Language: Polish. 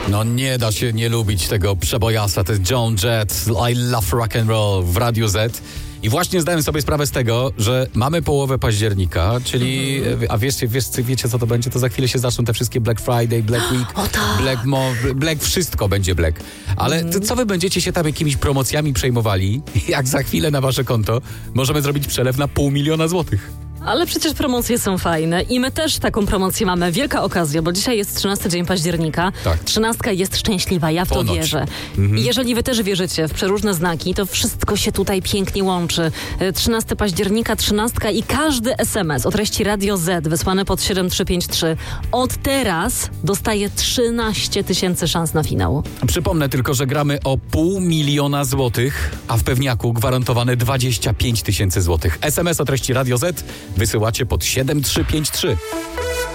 No nie da się nie lubić tego przebojasa, to jest Joan Jett, I Love Rock and Roll w Radiu Z. I właśnie zdałem sobie sprawę z tego, że mamy połowę października, czyli, a wiecie co to będzie? To za chwilę się zaczną te wszystkie Black Friday, Black Week, Black, wszystko będzie Black. Ale co wy będziecie się tam jakimiś promocjami przejmowali, jak za chwilę na wasze konto możemy zrobić przelew na 500 000 złotych? Ale przecież promocje są fajne i my też taką promocję mamy. Wielka okazja, bo dzisiaj jest 13 dzień października. Tak. 13 jest szczęśliwa, ja w to wierzę. I jeżeli wy też wierzycie w przeróżne znaki, to wszystko się tutaj pięknie łączy. 13 października, 13 i każdy SMS o treści Radio Z wysłany pod 7353 od teraz dostaje 13 000 szans na finał. Przypomnę tylko, że gramy o 500 000 złotych, a w pewniaku gwarantowane 25 000 złotych. SMS o treści Radio Z wysyłacie pod 7353.